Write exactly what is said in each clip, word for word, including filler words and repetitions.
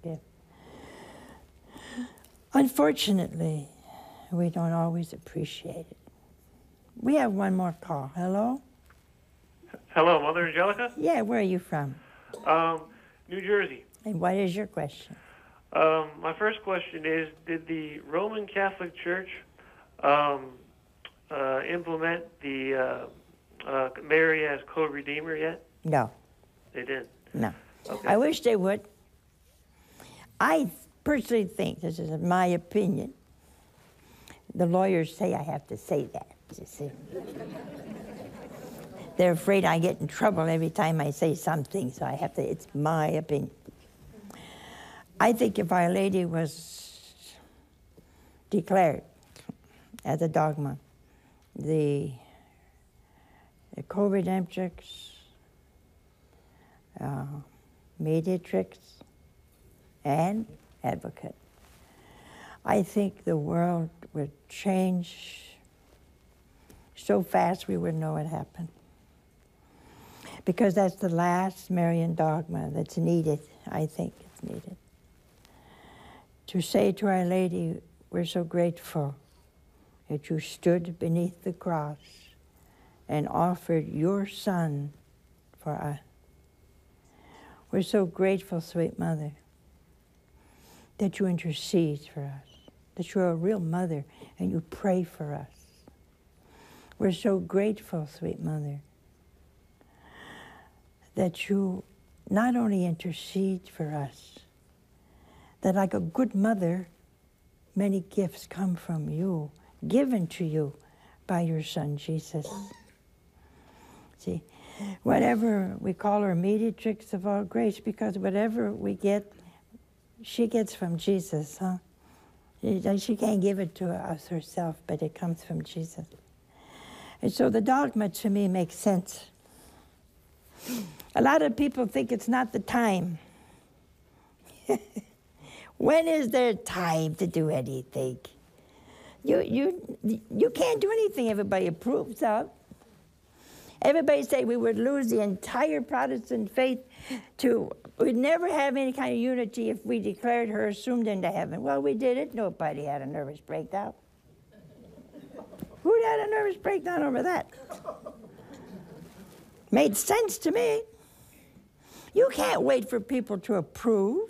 gift. Unfortunately, we don't always appreciate it. We have one more call. Hello? Hello, Mother Angelica? Yeah, where are you from? Um, New Jersey. And what is your question? Um, my first question is, did the Roman Catholic Church um, uh, implement the uh, uh, Mary as co-redeemer yet? No. They didn't? No. Okay. I wish they would. I personally think, this is my opinion, the lawyers say I have to say that, you see. They're afraid I get in trouble every time I say something, so I have to, it's my opinion. I think if Our Lady was declared as a dogma, the, the co-redemptrix, uh, mediatrix, and advocate, I think the world would change so fast we wouldn't know what happened. Because that's the last Marian dogma that's needed, I think it's needed. To say to Our Lady, we're so grateful that you stood beneath the cross and offered your Son for us. We're so grateful, sweet Mother, that you intercede for us, that you're a real mother and you pray for us. We're so grateful, sweet Mother, that you not only intercede for us, that like a good mother, many gifts come from you, given to you by your Son, Jesus. See, whatever we call her mediatrix of all grace, because whatever we get, she gets from Jesus, huh? She, she can't give it to us herself, but it comes from Jesus. And so the dogma to me makes sense. A lot of people think it's not the time. When is there time to do anything? You, you, you can't do anything everybody approves of. Everybody say we would lose the entire Protestant faith to, we'd never have any kind of unity if we declared her assumed into heaven. Well, we did it. Nobody had a nervous breakdown. Who had a nervous breakdown over that? Made sense to me. You can't wait for people to approve.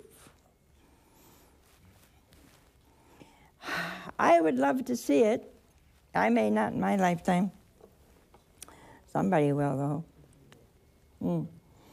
I would love to see it. I may not in my lifetime. Somebody will, though. Mm.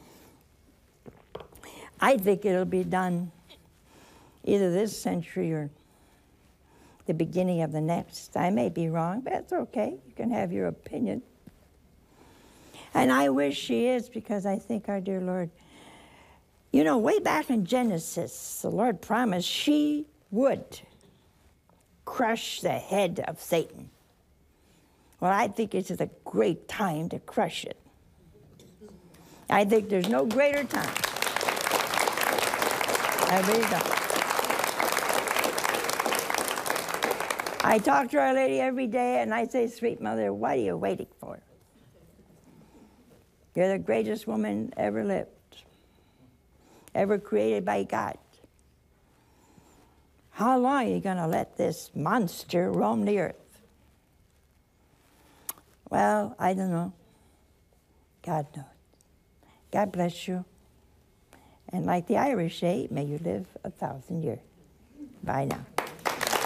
I think it'll be done either this century or the beginning of the next. I may be wrong, but that's okay. You can have your opinion. And I wish she is, because I think our dear Lord, you know, way back in Genesis, the Lord promised she would crush the head of Satan. Well, I think this is a great time to crush it. I think there's no greater time. I really don't. I talk to Our Lady every day, and I say, sweet Mother, what are you waiting for? You're the greatest woman ever lived, ever created by God. How long are you going to let this monster roam the earth? Well, I don't know. God knows. God bless you. And like the Irish say, may you live a thousand years. Bye now.